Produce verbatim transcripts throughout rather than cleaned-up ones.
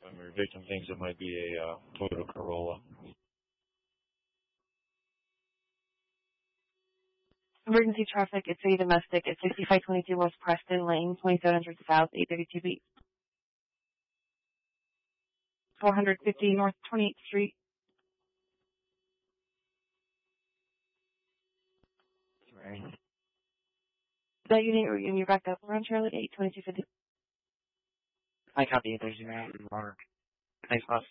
Um, your victim thinks it might be a uh, Toyota Corolla. Emergency traffic, it's a domestic, it's sixty-five twenty-two West Preston Lane, twenty-seven hundred South, eight thirty-two B. four fifty North twenty-eighth Street. Right. Is that you and you're back up around Charlie, eight twenty-two fifty? I copy it, there's your mark. Thanks, boss.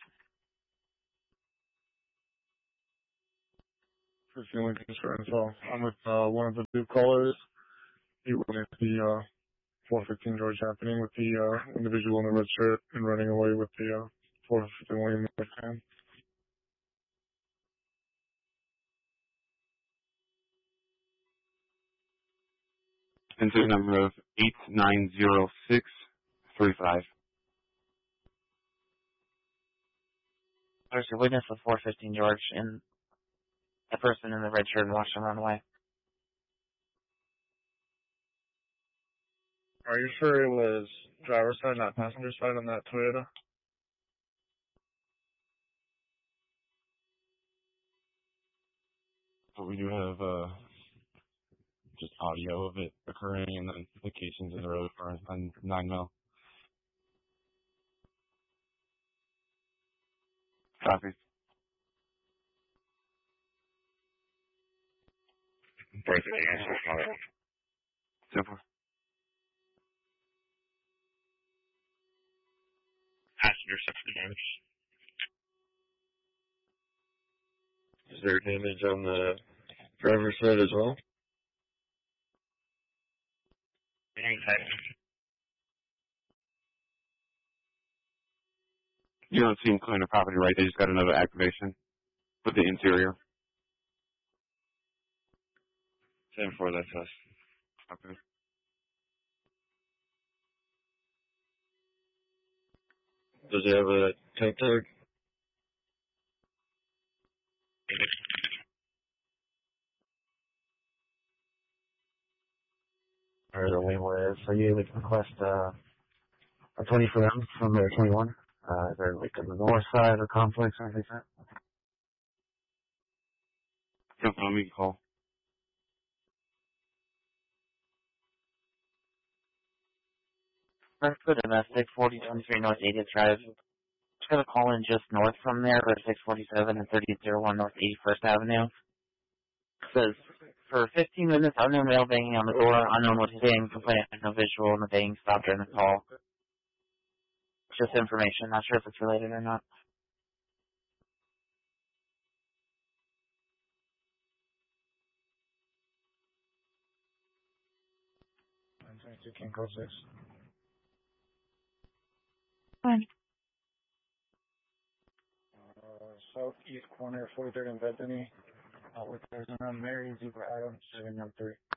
For feeling concerned, so I'm with uh, one of the blue callers. He witnessed the uh, four fifteen George happening with the uh, individual in the red shirt and running away with the uh, four fifteen William North hand. Incident number of eight nine zero six three five. There's a witness of four fifteen George and a person in the red shirt watched him run away. Are you sure it was driver's side, not passenger side on that Toyota? But we do have uh, just audio of it occurring and then the casings in the road are on nine mil. Copy. Birth of the answer, father. Simple. Passenger suffered damage. Is there damage on the driver's side as well? You don't seem clear the property, right? They just got another activation with the interior. Same for that test. Okay. Does he have a tank tag? Or the leeway is, so you would request uh, a twenty for them from their twenty-one. Uh, is there like on the north side or conflicts or anything like that? Jump on me, call. First for domestic, forty twenty-three North eightieth Drive. Just got a call in just north from there, for six forty-seven and thirty-eight oh one North eighty-first Avenue. It says, for fifteen minutes, unknown male banging on the door, unknown what he's saying, complaint, no visual, and the banging stopped during the call. Just information, not sure if it's related or not. nine twenty-two King Code six. Fine. Uh, southeast corner, forty-third and Bethany. Uh, with there's an unmarried Zebra Adams, seven one three.